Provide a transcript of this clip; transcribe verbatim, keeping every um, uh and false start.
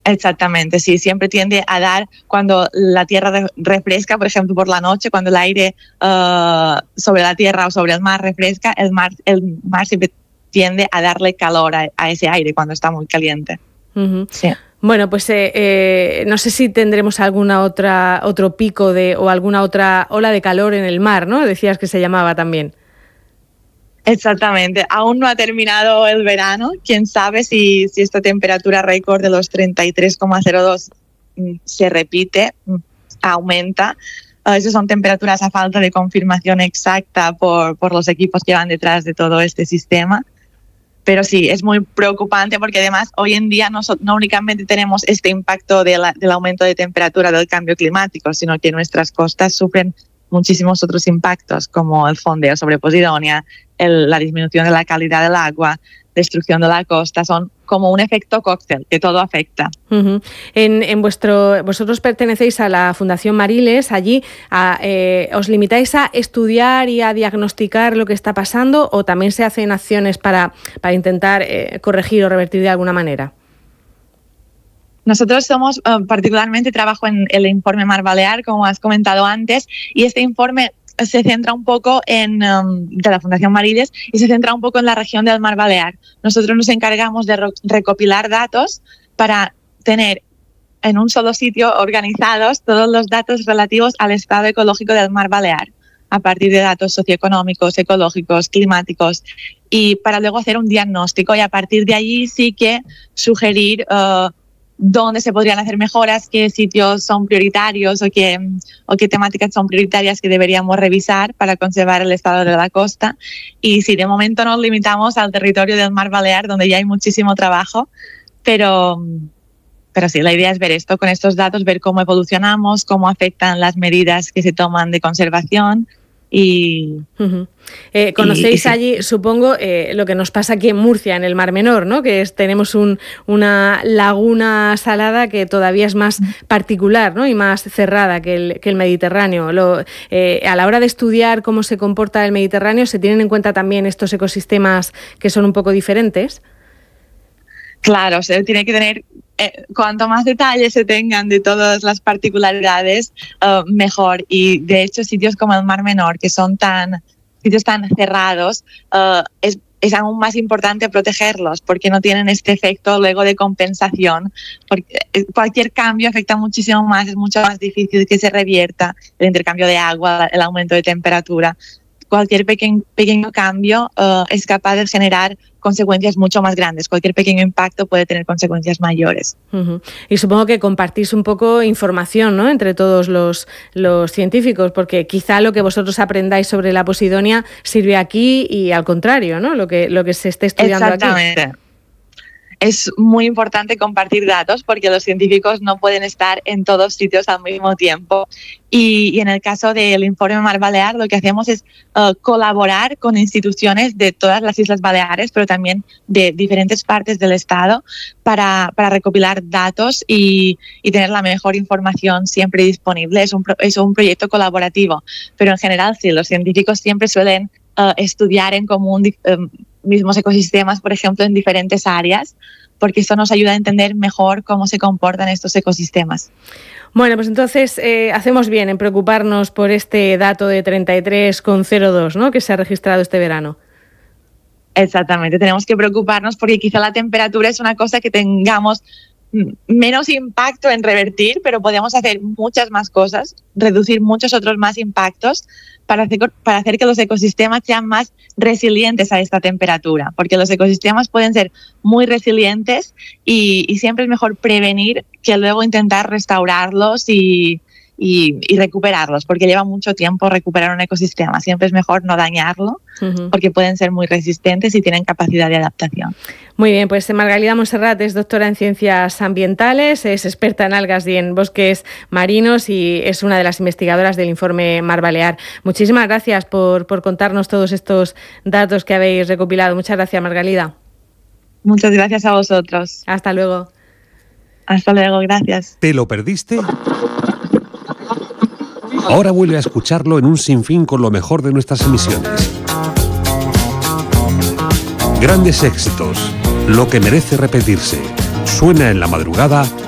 Exactamente, sí, siempre tiende a dar cuando la tierra re- refresca, por ejemplo, por la noche, cuando el aire uh, sobre la tierra o sobre el mar refresca, el mar, el mar siempre tiende a darle calor a, a ese aire cuando está muy caliente. Uh-huh. Sí. Bueno, pues eh, eh, no sé si tendremos alguna otra otro pico de o alguna otra ola de calor en el mar, ¿no? Decías que se llamaba también. Exactamente, aún no ha terminado el verano, quién sabe si, si esta temperatura récord de los treinta y tres coma cero dos se repite, aumenta. Uh, esas son temperaturas a falta de confirmación exacta por, por los equipos que van detrás de todo este sistema. Pero sí, es muy preocupante porque además hoy en día no, so, no únicamente tenemos este impacto de la, del aumento de temperatura del cambio climático, sino que nuestras costas sufren muchísimos otros impactos como el fondeo sobre Posidonia, el, la disminución de la calidad del agua, destrucción de la costa, son como un efecto cóctel que todo afecta. Uh-huh. En, en vuestro, vosotros pertenecéis a la Fundación Mariles, allí a, eh, ¿os limitáis a estudiar y a diagnosticar lo que está pasando o también se hacen acciones para, para intentar eh, corregir o revertir de alguna manera? Nosotros somos, uh, particularmente trabajo en el informe Mar Balear, como has comentado antes, y este informe se centra un poco en, um, de la Fundación Mariles, y se centra un poco en la región del Mar Balear. Nosotros nos encargamos de ro- recopilar datos para tener en un solo sitio organizados todos los datos relativos al estado ecológico del Mar Balear, a partir de datos socioeconómicos, ecológicos, climáticos, y para luego hacer un diagnóstico y a partir de allí sí que sugerir uh, dónde se podrían hacer mejoras, qué sitios son prioritarios o qué, o qué temáticas son prioritarias que deberíamos revisar para conservar el estado de la costa. Y sí, de momento nos limitamos al territorio del Mar Balear, donde ya hay muchísimo trabajo, pero, pero sí, la idea es ver esto, con estos datos, ver cómo evolucionamos, cómo afectan las medidas que se toman de conservación. Y, uh-huh. eh, conocéis y, y sí. allí, supongo, eh, lo que nos pasa aquí en Murcia, en el Mar Menor, ¿no? Que es, tenemos un, una laguna salada que todavía es más particular, ¿no? Y más cerrada que el, que el Mediterráneo. Lo, eh, a la hora de estudiar cómo se comporta el Mediterráneo, ¿se tienen en cuenta también estos ecosistemas que son un poco diferentes? Claro, se tiene que tener, eh, cuanto más detalles se tengan de todas las particularidades, uh, mejor. Y de hecho, sitios como el Mar Menor, que son tan sitios tan cerrados, uh, es, es aún más importante protegerlos porque no tienen este efecto luego de compensación. Porque cualquier cambio afecta muchísimo más, es mucho más difícil que se revierta el intercambio de agua, el aumento de temperatura. Cualquier pequeño, pequeño cambio uh, es capaz de generar consecuencias mucho más grandes. Cualquier pequeño impacto puede tener consecuencias mayores. Uh-huh. Y supongo que compartís un poco información, ¿no?, entre todos los, los científicos, porque quizá lo que vosotros aprendáis sobre la Posidonia sirve aquí y al contrario, ¿no?, lo que, lo que se esté estudiando aquí. Exactamente. Es muy importante compartir datos porque los científicos no pueden estar en todos sitios al mismo tiempo. Y, y en el caso del informe Mar Balear, lo que hacemos es uh, colaborar con instituciones de todas las Islas Baleares, pero también de diferentes partes del Estado, para, para recopilar datos y, y tener la mejor información siempre disponible. Es un, es un proyecto colaborativo, pero en general sí, los científicos siempre suelen uh, estudiar en común um, mismos ecosistemas, por ejemplo, en diferentes áreas, porque esto nos ayuda a entender mejor cómo se comportan estos ecosistemas. Bueno, pues entonces eh, hacemos bien en preocuparnos por este dato de treinta y tres coma cero dos, ¿no?, que se ha registrado este verano. Exactamente, tenemos que preocuparnos porque quizá la temperatura es una cosa que tengamos menos impacto en revertir, pero podemos hacer muchas más cosas, reducir muchos otros más impactos para hacer, para hacer que los ecosistemas sean más resilientes a esta temperatura, porque los ecosistemas pueden ser muy resilientes y, y siempre es mejor prevenir que luego intentar restaurarlos y, y, y recuperarlos, porque lleva mucho tiempo recuperar un ecosistema. Siempre es mejor no dañarlo, uh-huh. porque pueden ser muy resistentes y tienen capacidad de adaptación. Muy bien, pues Margalida Montserrat es doctora en Ciencias Ambientales, es experta en algas y en bosques marinos y es una de las investigadoras del informe Mar Balear. Muchísimas gracias por, por contarnos todos estos datos que habéis recopilado. Muchas gracias, Margalida. Muchas gracias a vosotros. Hasta luego. Hasta luego, gracias. ¿Te lo perdiste? Ahora vuelve a escucharlo en un sinfín con lo mejor de nuestras emisiones. Grandes éxitos, lo que merece repetirse. Suena en la madrugada